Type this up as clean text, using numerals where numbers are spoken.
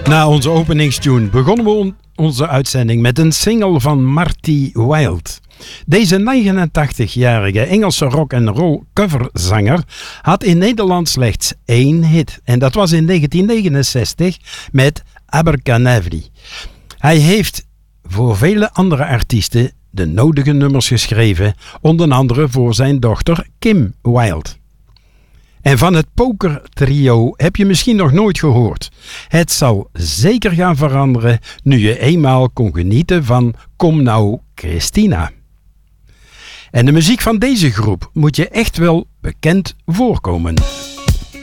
Na onze openingstune begonnen we onze uitzending met een single van Marty Wilde. Deze 89-jarige Engelse rock en roll coverzanger had in Nederland slechts 1 hit. En dat was in 1969 met Abercrombie. Hij heeft voor vele andere artiesten de nodige nummers geschreven, onder andere voor zijn dochter Kim Wilde. En van het pokertrio heb je misschien nog nooit gehoord. Het zal zeker gaan veranderen nu je eenmaal kon genieten van Kom nou Christina. En de muziek van deze groep moet je echt wel bekend voorkomen.